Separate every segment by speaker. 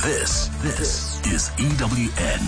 Speaker 1: This is EWN.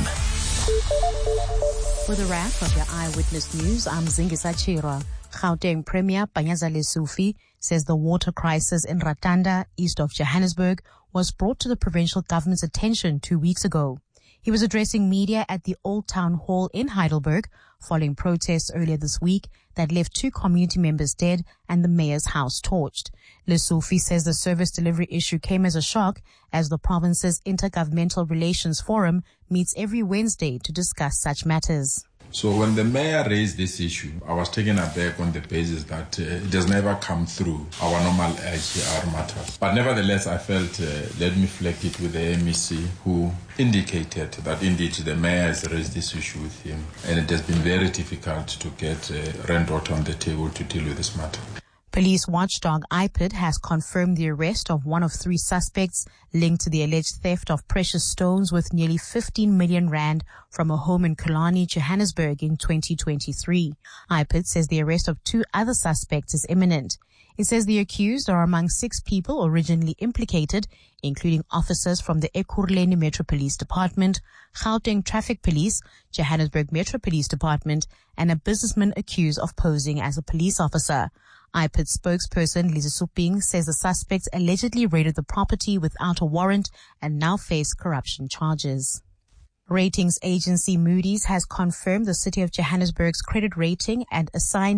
Speaker 2: With a wrap of your Eyewitness News, I'm Zingisa Chira. Gauteng Premier Panyaza Lesufi says the water crisis in Ratanda, east of Johannesburg, was brought to the provincial government's attention 2 weeks ago. He was addressing media at the Old Town Hall in Heidelberg following protests earlier this week that left 2 community members dead and the mayor's house torched. Lesufi says the service delivery issue came as a shock as the province's Intergovernmental Relations Forum meets every Wednesday to discuss such matters.
Speaker 3: So when the mayor raised this issue, I was taken aback on the basis that it has never come through our normal IGR matters. But nevertheless, I felt, let me flag it with the MEC, who indicated that indeed the mayor has raised this issue with him. And it has been very difficult to get Randot on the table to deal with this matter.
Speaker 2: Police watchdog IPID has confirmed the arrest of one of 3 suspects linked to the alleged theft of precious stones worth nearly 15 million rand from a home in Kulani, Johannesburg in 2023. IPID says the arrest of 2 other suspects is imminent. It says the accused are among 6 people originally implicated, including officers from the Ekurhuleni Metro Police Department, Gauteng Traffic Police, Johannesburg Metro Police Department, and a businessman accused of posing as a police officer. IPID spokesperson Lisa Suping says the suspects allegedly raided the property without a warrant and now face corruption charges. Ratings agency Moody's has confirmed the city of Johannesburg's credit rating and assigned